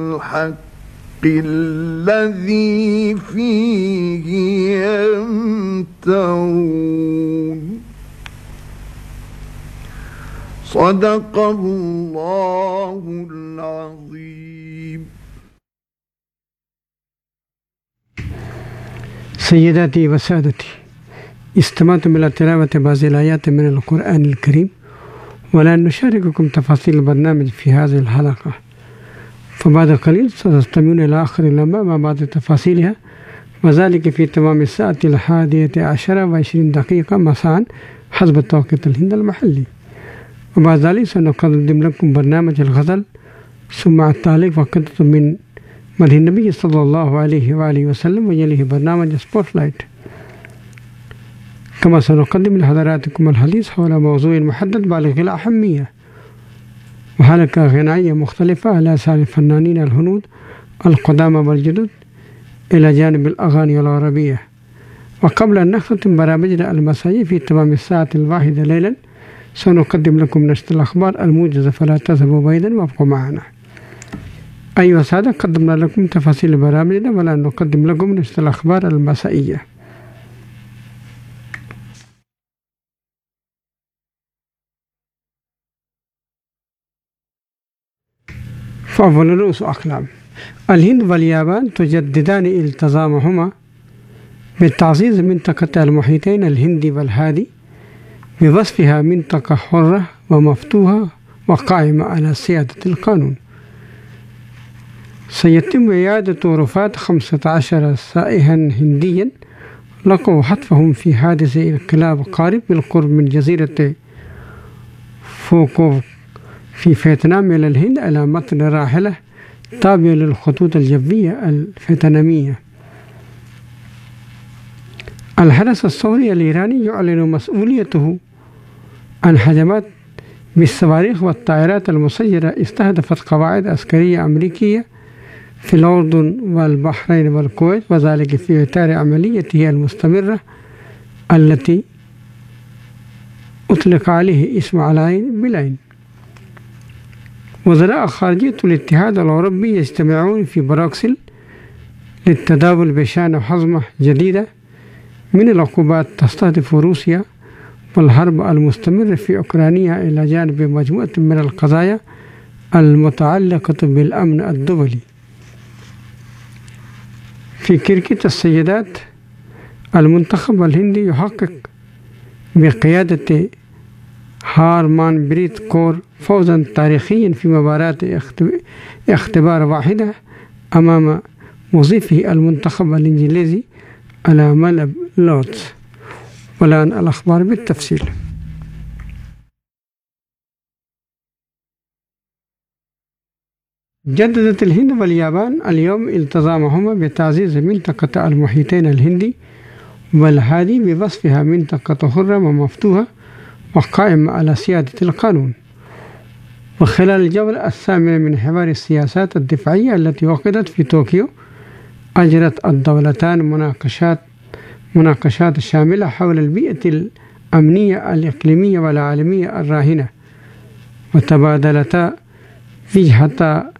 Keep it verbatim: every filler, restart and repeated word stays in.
الحق الذي فيه يمترون. صدق الله العظيم. سيداتي وسادتي، استمعتم إلى تلاوة بعض الآيات من القرآن الكريم، ولن نشارككم تفاصيل البرنامج في هذه الحلقة، فبعد قليل ستستمعون إلى آخر الأنباء مع بعض تفاصيلها، وذلك في تمام الساعة الحادية عشرة وعشرين دقيقة مساء حسب التوقيت الهند المحلي. وبعد ذلك سنقدم لكم برنامج الغزل، ثم التعليق وقطة من مدح النبي صلى الله عليه وآله وسلم، ويليه برنامج سبوت لايت. كما سنقدم لحضراتكم الحديث حول موضوع محدد بالغ الأهمية، وحلقة غنائية مختلفة على أساس الفنانين الهنود القدامى والجدد إلى جانب الأغاني العربية. وقبل أن نختتم برامجنا المسائية في تمام الساعة الواحدة ليلا، سنقدم لكم نشرة الأخبار الموجزة، فلا تذهبوا بعيدا وابقوا معنا. أيها السادة، قدمنا لكم تفاصيل برامجنا، والآن نقدم لكم نشرة الأخبار المسائية. فأول رؤوس أقلام: الهند واليابان تجددان التزامهما بالتعزيز منطقة المحيطين الهندي والهادي بوصفها منطقة حرة ومفتوحة وقائمة على سيادة القانون. سيتم إعادة رفات خمسة عشر سائحا هنديا لقوا حتفهم في حادث انقلاب قارب بالقرب من جزيرة فوكوف في فيتنام إلى الهند على متن راحلة تابعة للخطوط الجوية الفيتنامية. الحرس الثوري الإيراني يعلن مسؤوليته عن هجمات بالصواريخ والطائرات المسيرة استهدفت قواعد عسكرية أمريكية في الأردن والبحرين والكويت، وذلك في إطار عمليته المستمرة التي أطلق عليه اسم العين بالعين. وزراء خارجية الاتحاد الأوروبي يجتمعون في بروكسل للتداول بشأن حزمة جديدة من العقوبات تستهدف روسيا والحرب المستمرة في أوكرانيا، إلى جانب مجموعة من القضايا المتعلقة بالأمن الدولي. في كركت السيدات، المنتخب الهندي يحقق بقيادة هارمان بريت كور فوزا تاريخيا في مباراة اختبار واحدة أمام مضيفه المنتخب الإنجليزي على ملعب لوردز. والآن الأخبار بالتفصيل. جددت الهند واليابان اليوم التزامهما بتعزيز منطقة المحيطين الهندي والهادي بوصفها منطقة حرة ومفتوحة وقائمة على سيادة القانون. وخلال الجولة الثامنة من حوار السياسات الدفاعية التي عقدت في طوكيو، أجرت الدولتان مناقشات مناقشات شاملة حول البيئة الأمنية الإقليمية والعالمية الراهنة، وتبادلتا وجهة